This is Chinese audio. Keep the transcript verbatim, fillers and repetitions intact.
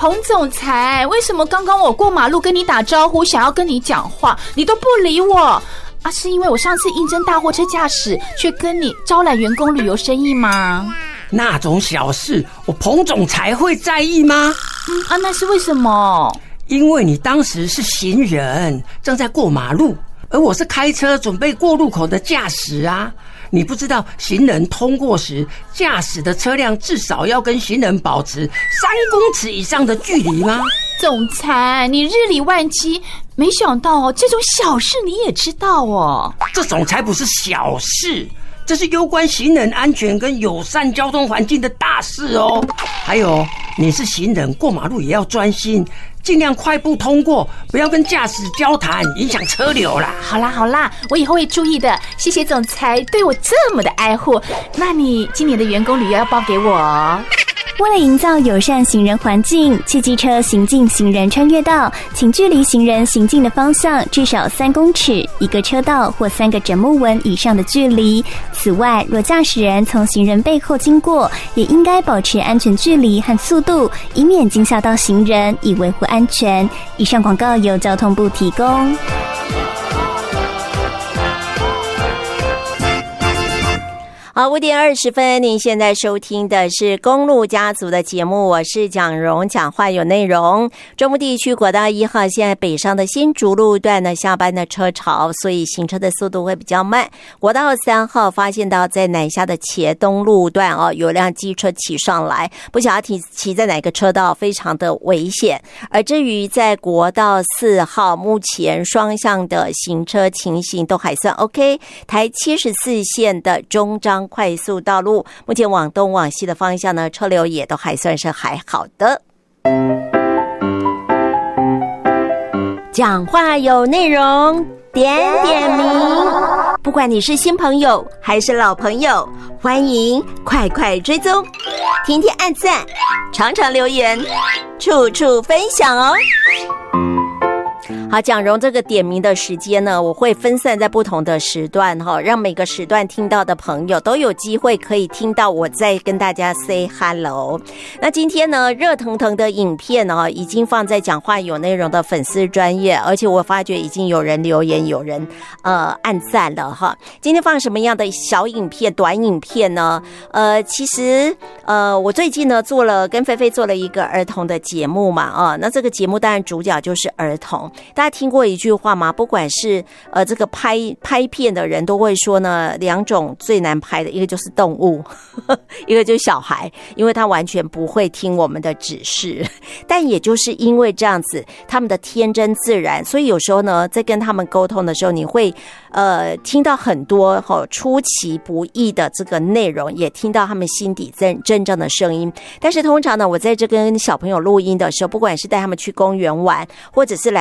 洪总裁，为什么刚刚我过马路跟你打招呼，想要跟你讲话，你都不理我啊？是因为我上次应征大货车驾驶，却跟你招揽员工旅游生意吗？ 那种小事，我彭总裁会在意吗？ 嗯啊，那是为什么？ 因为你当时是行人，正在过马路，而我是开车准备过路口的驾驶啊。你不知道行人通过时，驾驶的车辆至少要跟行人保持三公尺以上的距离吗？ 总裁，你日理万机，没想到哦，这种小事你也知道哦。 这种才不是小事，这是攸关行人安全跟友善交通环境的大事哦。还有，你是行人，过马路也要专心，尽量快步通过，不要跟驾驶交谈，影响车流啦。 好啦好啦，我以后会注意的。谢谢总裁对我这么的爱护。那你今年的员工旅游要报给我。 为了营造友善行人环境，汽机车行进行人穿越道，请距离行人行进的方向至少三公尺，一个车道或三个枕木纹以上的距离。此外，若驾驶人从行人背后经过，也应该保持安全距离和速度，以免惊吓到行人，以维护安全。以上广告由交通部提供。 好，五点二十分，您现在收听的是公路家族的节目，我是蒋蓉，讲话有内容。中部地区国道一号现在北上的新竹路段呢，下班的车潮，所以行车的速度会比较慢。国道三号发现到在南下的茄东路段哦，有辆机车骑上来，不晓得骑骑在哪个车道，非常的危险。而至于在国道四号，目前双向的行车情形都还算 OK。台七十四线的中彰快速道路，目前往东往西的方向呢，车流也都还算是还好的。讲话有内容，点点名。不管你是新朋友还是老朋友，欢迎快快追踪，天天按赞，常常留言，处处分享哦。好，蒋蓉这个点名的时间呢，我会分散在不同的时段哈，让每个时段听到的朋友都有机会可以听到我在跟大家 say hello。那今天呢，热腾腾的影片呢，已经放在讲话有内容的粉丝专页，而且我发觉已经有人留言，有人呃按赞了哈。今天放什么样的小影片、短影片呢？呃，其实呃，我最近呢做了跟菲菲做了一个儿童的节目嘛，啊，那这个节目当然主角就是儿童。大家听过一句话吗？不管是呃这个拍拍片的人都会说呢，两种最难拍的，一个就是动物，呵呵，一个就是小孩，因为他完全不会听我们的指示。但也就是因为这样子，他们的天真自然，所以有时候呢，在跟他们沟通的时候，你会呃听到很多哦出其不意的这个内容，也听到他们心底真真正的声音。但是通常呢，我在这跟小朋友录音的时候，不管是带他们去公园玩，或者是来